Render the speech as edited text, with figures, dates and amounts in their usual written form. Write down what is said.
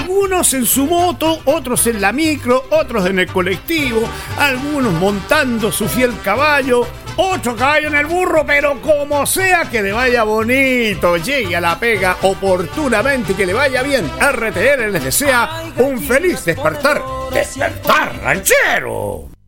Algunos en su moto, otros en la micro, otros en el colectivo, algunos montando su fiel caballo, otro caballo en el burro, pero como sea que le vaya bonito, llegue a la pega oportunamente y que le vaya bien. RTR les desea un feliz despertar. ¡Despertar ranchero!